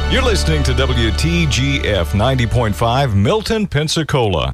You're listening to WTGF 90.5 Milton, Pensacola.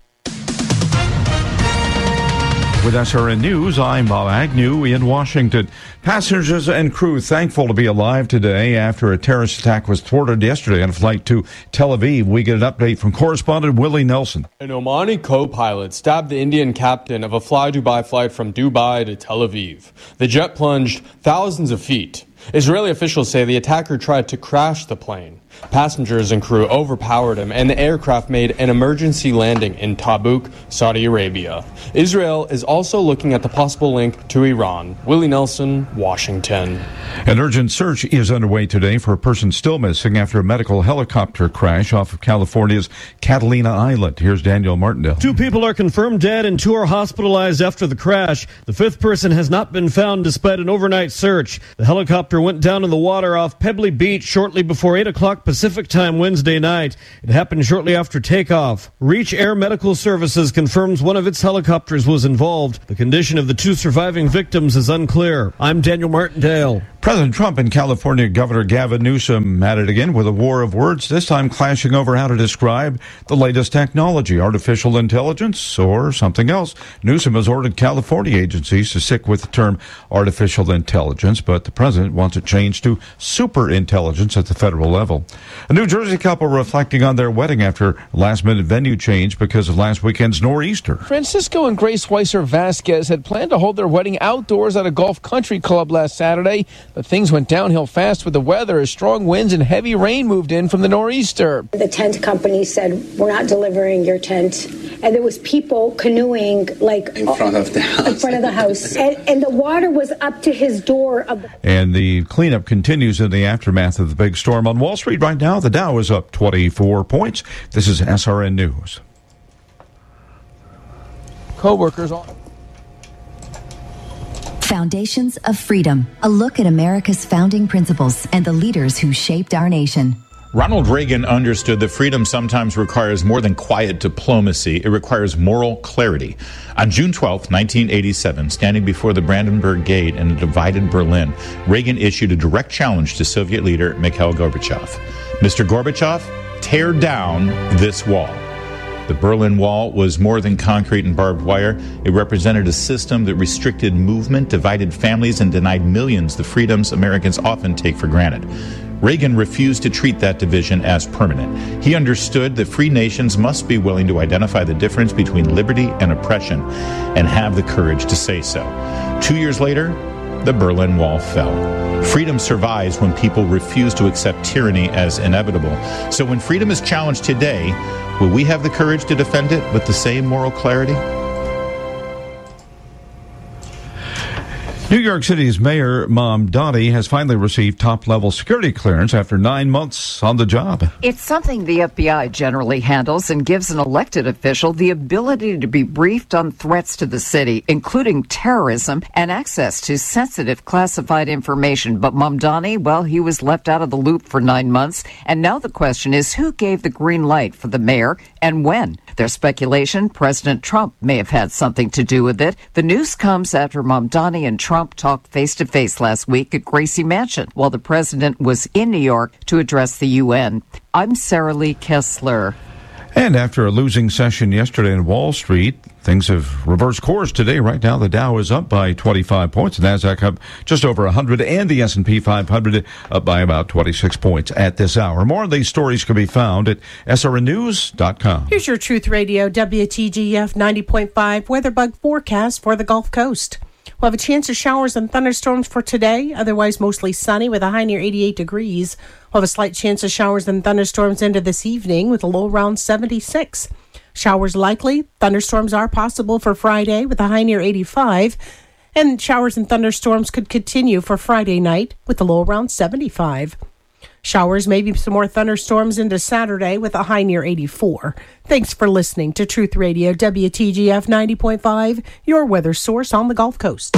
With SRN News, I'm Bob Agnew in Washington. Passengers and crew thankful to be alive today after a terrorist attack was thwarted yesterday on a flight to Tel Aviv. We get an update from correspondent Willie Nelson. An Omani co-pilot stabbed the Indian captain of a Fly Dubai flight from Dubai to Tel Aviv. The jet plunged thousands of feet. Israeli officials say the attacker tried to crash the plane. Passengers and crew overpowered him, and the aircraft made an emergency landing in Tabuk, Saudi Arabia. Israel is also looking at the possible link to Iran. Willie Nelson, Washington. An urgent search is underway today for a person still missing after a medical helicopter crash off of California's Catalina Island. Here's Daniel Martindale. 2 people are confirmed dead and 2 are hospitalized after the crash. The 5th person has not been found despite an overnight search. The helicopter went down in the water off Pebbly Beach shortly before 8 o'clock Pacific time Wednesday night. It happened shortly after takeoff. Reach Air Medical Services confirms one of its helicopters was involved. The condition of the 2 surviving victims is unclear. I'm Daniel Martindale. President Trump and California Governor Gavin Newsom at it again with a war of words, this time clashing over how to describe the latest technology, artificial intelligence or something else. Newsom has ordered California agencies to stick with the term artificial intelligence, but the president wants it changed to super intelligence at the federal level. A New Jersey couple reflecting on their wedding after last-minute venue change because of last weekend's nor'easter. Francisco and Grace Weiser Vasquez had planned to hold their wedding outdoors at a Gulf Country Club last Saturday, but things went downhill fast with the weather as strong winds and heavy rain moved in from the nor'easter. The tent company said, "We're not delivering your tent." And there was people canoeing like in front of the house. In front of the house. and the water was up to his door. And the cleanup continues in the aftermath of the big storm. On Wall Street right now, the Dow is up 24 points. This is SRN News. Co-workers on Foundations of Freedom, a look at America's founding principles and the leaders who shaped our nation. Ronald Reagan understood that freedom sometimes requires more than quiet diplomacy. It requires moral clarity. On June 12, 1987, standing before the Brandenburg Gate in a divided Berlin, Reagan issued a direct challenge to Soviet leader Mikhail Gorbachev. Mr. Gorbachev, tear down this wall. The Berlin Wall was more than concrete and barbed wire. It represented a system that restricted movement, divided families, and denied millions the freedoms Americans often take for granted. Reagan refused to treat that division as permanent. He understood that free nations must be willing to identify the difference between liberty and oppression and have the courage to say so. 2 years later, the Berlin Wall fell. Freedom survives when people refuse to accept tyranny as inevitable. So when freedom is challenged today, will we have the courage to defend it with the same moral clarity? New York City's Mayor Mamdani has finally received top-level security clearance after 9 months on the job. It's something the FBI generally handles and gives an elected official the ability to be briefed on threats to the city, including terrorism and access to sensitive classified information. But Mamdani, well, he was left out of the loop for 9 months. And now the question is, who gave the green light for the mayor and when? There's speculation President Trump may have had something to do with it. The news comes after Mamdani and Trump talked face-to-face last week at Gracie Mansion while the president was in New York to address the UN. I'm Sarah Lee Kessler. And after a losing session yesterday in Wall Street, things have reversed course today. Right now, the Dow is up by 25 points. The Nasdaq up just over 100, and the S&P 500 up by about 26 points at this hour. More of these stories can be found at srnnews.com. Here's your Truth Radio WTGF 90.5 weather bug forecast for the Gulf Coast. We'll have a chance of showers and thunderstorms for today, otherwise mostly sunny with a high near 88 degrees. We'll have a slight chance of showers and thunderstorms into this evening with a low around 76. Showers likely. Thunderstorms are possible for Friday with a high near 85. And showers and thunderstorms could continue for Friday night with a low around 75. Showers, maybe some more thunderstorms into Saturday with a high near 84. Thanks for listening to Truth Radio WTGF 90.5, your weather source on the Gulf Coast.